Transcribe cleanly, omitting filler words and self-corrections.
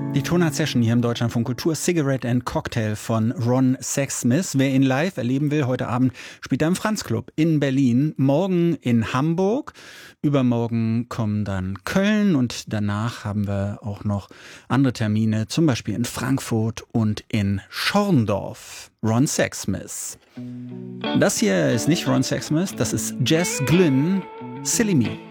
Die Tonart-Session hier im Deutschlandfunk Kultur, Cigarette and Cocktail von Ron Sexsmith. Wer ihn live erleben will, heute Abend spielt er im Franz-Club in Berlin, morgen in Hamburg, übermorgen kommen dann Köln und danach haben wir auch noch andere Termine, zum Beispiel in Frankfurt und in Schorndorf. Ron Sexsmith. Das hier ist nicht Ron Sexsmith, das ist Jess Glynne, Silly Me.